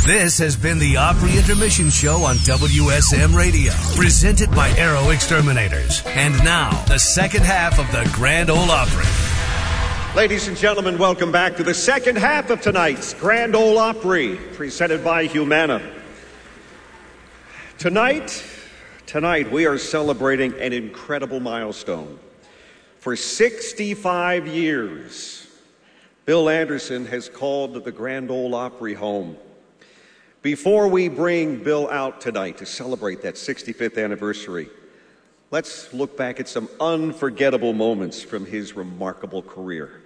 This has been the Opry Intermission Show on WSM Radio, presented by Aero Exterminators. And now, the second half of the Grand Ole Opry. Ladies and gentlemen, welcome back to the second half of tonight's Grand Ole Opry, presented by Humana. Tonight, we are celebrating an incredible milestone. For 65 years, Bill Anderson has called the Grand Ole Opry home. Before we bring Bill out tonight to celebrate that 65th anniversary, let's look back at some unforgettable moments from his remarkable career.